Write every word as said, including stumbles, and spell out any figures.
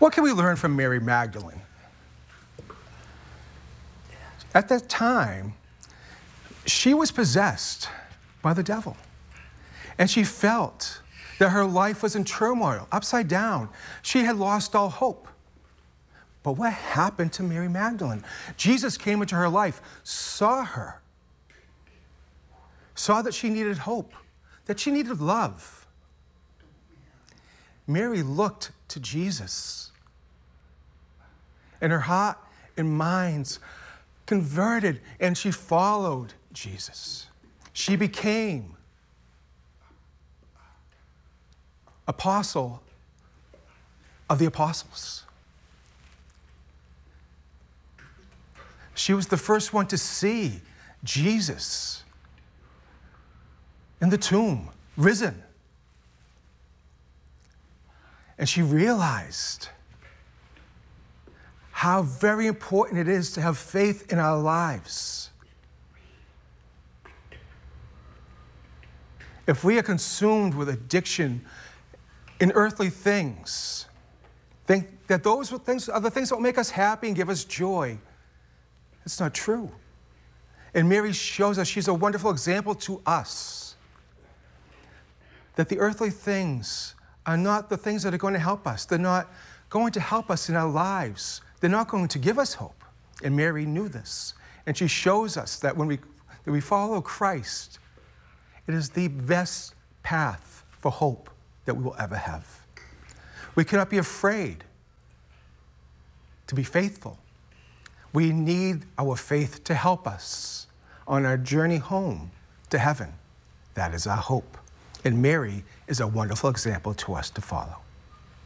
What can we learn from Mary Magdalene? At that time, she was possessed by the devil. And she felt that her life was in turmoil, upside down. She had lost all hope. But what happened to Mary Magdalene? Jesus came into her life, saw her, saw that she needed hope, that she needed love. Mary looked to Jesus, and her heart and minds converted, and she followed Jesus. She became apostle of the apostles. She was the first one to see Jesus in the tomb, risen. And she realized how very important it is to have faith in our lives. If we are consumed with addiction in earthly things, think that those things are the things that will make us happy and give us joy, it's not true. And Mary shows us, she's a wonderful example to us, that the earthly things are not the things that are going to help us. They're not going to help us in our lives. They're not going to give us hope. And Mary knew this. And she shows us that when we, that we follow Christ, it is the best path for hope that we will ever have. We cannot be afraid to be faithful. We need our faith to help us on our journey home to heaven. That is our hope. And Mary is a wonderful example to us to follow.